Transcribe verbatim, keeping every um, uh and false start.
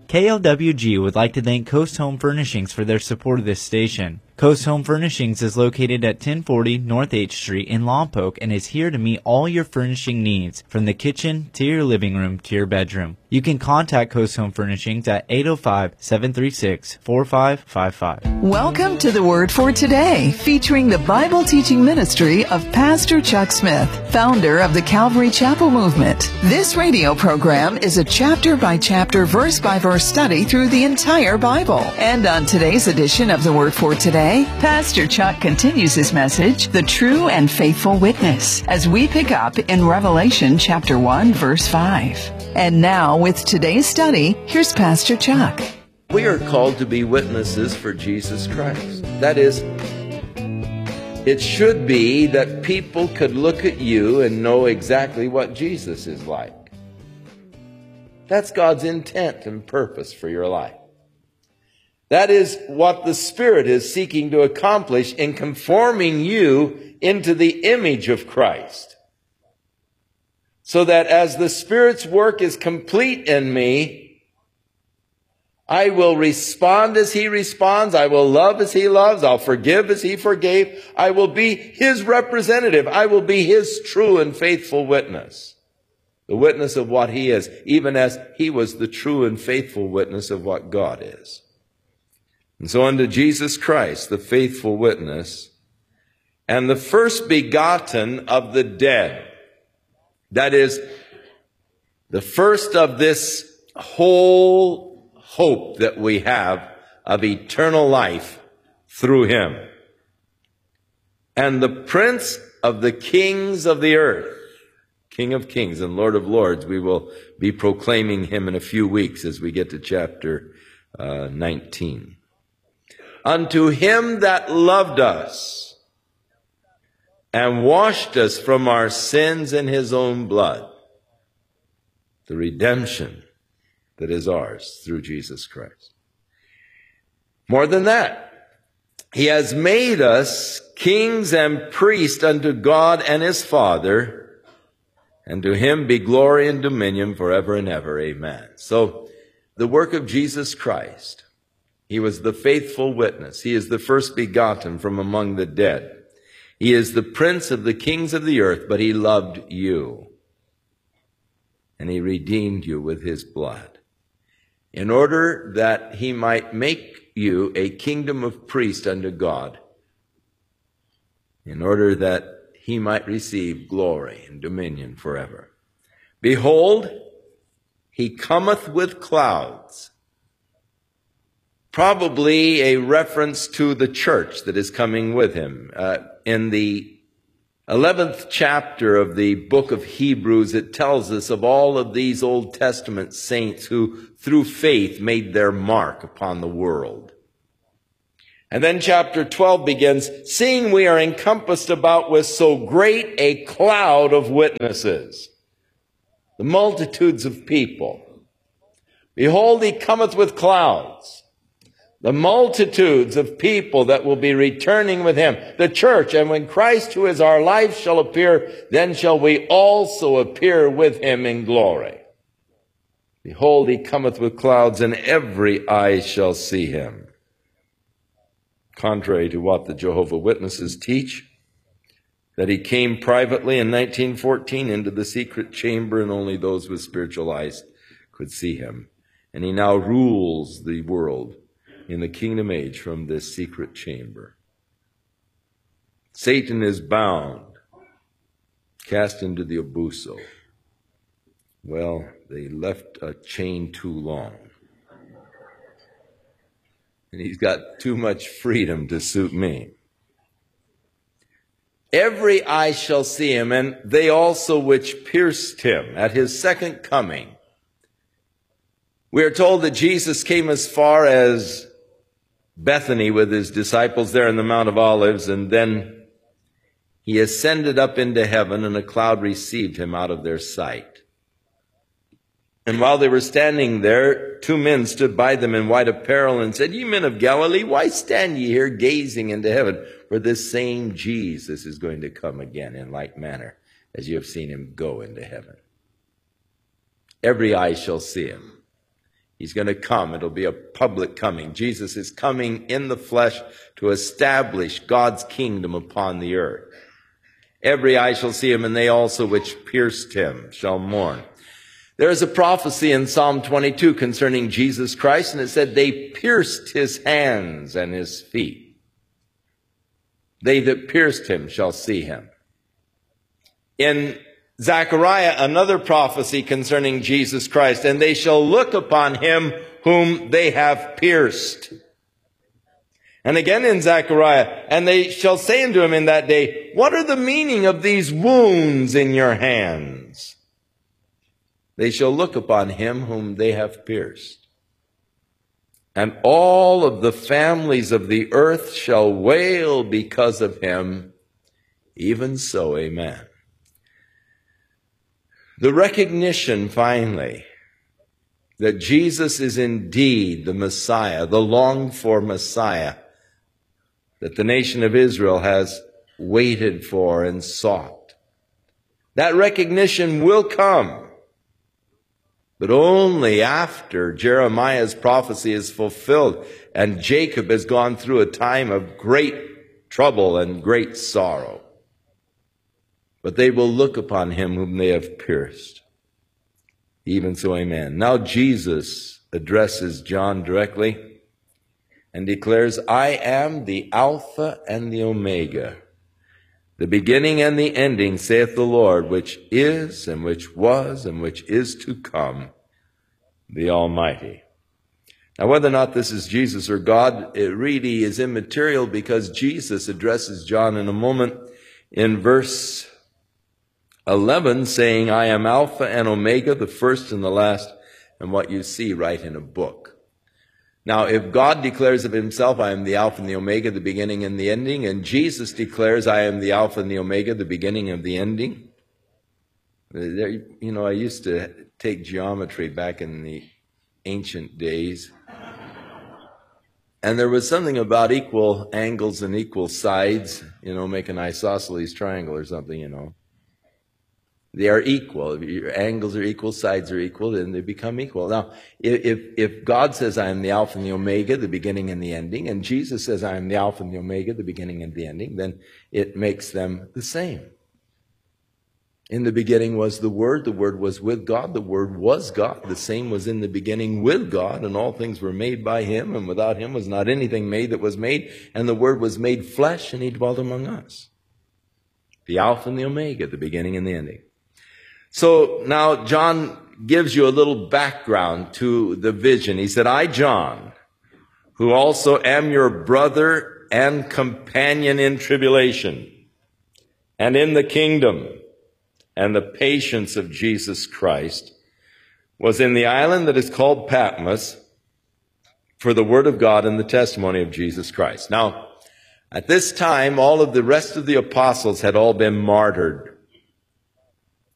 K L W G would like to thank Coast Home Furnishings for their support of this station. Coast Home Furnishings is located at ten forty North eighth Street in Lompoc and is here to meet all your furnishing needs, from the kitchen to your living room to your bedroom. You can contact Coast Home Furnishings at eight oh five, seven three six, four five five five. Welcome to the Word for Today, featuring the Bible teaching ministry of Pastor Chuck Smith, founder of the Calvary Chapel Movement. This radio program is a chapter-by-chapter, verse-by-verse study through the entire Bible. And on today's edition of the Word for Today, Pastor Chuck continues his message, The True and Faithful Witness, as we pick up in Revelation chapter one, verse five. And now, with today's study, here's Pastor Chuck. We are called to be witnesses for Jesus Christ. That is, it should be that people could look at you and know exactly what Jesus is like. That's God's intent and purpose for your life. That is what the Spirit is seeking to accomplish in conforming you into the image of Christ. So that as the Spirit's work is complete in me, I will respond as He responds. I will love as He loves. I'll forgive as He forgave. I will be His representative. I will be His true and faithful witness. The witness of what He is, even as He was the true and faithful witness of what God is. And so unto Jesus Christ, the faithful witness, and the first begotten of the dead. That is, the first of this whole hope that we have of eternal life through Him. And the Prince of the kings of the earth, King of kings and Lord of lords. We will be proclaiming Him in a few weeks as we get to chapter uh, nineteen. Unto Him that loved us and washed us from our sins in His own blood, the redemption that is ours through Jesus Christ. More than that, He has made us kings and priests unto God and His Father, and to Him be glory and dominion forever and ever. Amen. So, the work of Jesus Christ, He was the faithful witness. He is the first begotten from among the dead. He is the Prince of the kings of the earth, but He loved you. And He redeemed you with His blood, in order that He might make you a kingdom of priests unto God, in order that He might receive glory and dominion forever. Behold, He cometh with clouds. Probably a reference to the church that is coming with Him. Uh, in the eleventh chapter of the book of Hebrews, it tells us of all of these Old Testament saints who, through faith, made their mark upon the world. And then chapter twelve begins, seeing we are encompassed about with so great a cloud of witnesses, the multitudes of people. Behold, He cometh with clouds. The multitudes of people that will be returning with Him, the church. And when Christ, who is our life, shall appear, then shall we also appear with Him in glory. Behold, He cometh with clouds, and every eye shall see Him. Contrary to what the Jehovah's Witnesses teach, that He came privately in nineteen fourteen into the secret chamber, and only those with spiritual eyes could see Him. And He now rules the world in the kingdom age from this secret chamber. Satan is bound, cast into the abuso. Well, they left a chain too long. And he's got too much freedom to suit me. Every eye shall see Him, and they also which pierced Him at His second coming. We are told that Jesus came as far as Bethany with His disciples there in the Mount of Olives, and then He ascended up into heaven, and a cloud received Him out of their sight. And while they were standing there, two men stood by them in white apparel and said, Ye men of Galilee, why stand ye here gazing into heaven? For this same Jesus is going to come again in like manner as you have seen Him go into heaven. Every eye shall see Him. He's going to come. It'll be a public coming. Jesus is coming in the flesh to establish God's kingdom upon the earth. Every eye shall see him, and they also which pierced him shall mourn. There is a prophecy in Psalm twenty-two concerning Jesus Christ, and it said, they pierced his hands and his feet. They that pierced him shall see him. In Zechariah, another prophecy concerning Jesus Christ, and they shall look upon him whom they have pierced. And again in Zechariah, and they shall say unto him in that day, what are the meaning of these wounds in your hands? They shall look upon him whom they have pierced. And all of the families of the earth shall wail because of him. Even so, amen. The recognition, finally, that Jesus is indeed the Messiah, the longed-for Messiah, that the nation of Israel has waited for and sought. That recognition will come, but only after Jeremiah's prophecy is fulfilled and Jacob has gone through a time of great trouble and great sorrow. But they will look upon him whom they have pierced. Even so, amen. Now Jesus addresses John directly and declares, I am the Alpha and the Omega, the beginning and the ending, saith the Lord, which is and which was and which is to come, the Almighty. Now, whether or not this is Jesus or God, it really is immaterial, because Jesus addresses John in a moment in verse eleven, saying, I am Alpha and Omega, the first and the last, and what you see right in a book. Now, if God declares of himself, I am the Alpha and the Omega, the beginning and the ending, and Jesus declares, I am the Alpha and the Omega, the beginning and the ending. There, you know, I used to take geometry back in the ancient days. And there was something about equal angles and equal sides, you know, make an isosceles triangle or something, you know. They are equal. If your angles are equal, sides are equal, then they become equal. Now, if, if God says, I am the Alpha and the Omega, the beginning and the ending, and Jesus says, I am the Alpha and the Omega, the beginning and the ending, then it makes them the same. In the beginning was the Word, the Word was with God, the Word was God, the same was in the beginning with God, and all things were made by him, and without him was not anything made that was made, and the Word was made flesh, and he dwelt among us. The Alpha and the Omega, the beginning and the ending. So now John gives you a little background to the vision. He said, I, John, who also am your brother and companion in tribulation and in the kingdom and the patience of Jesus Christ, was in the island that is called Patmos for the word of God and the testimony of Jesus Christ. Now, at this time, all of the rest of the apostles had all been martyred.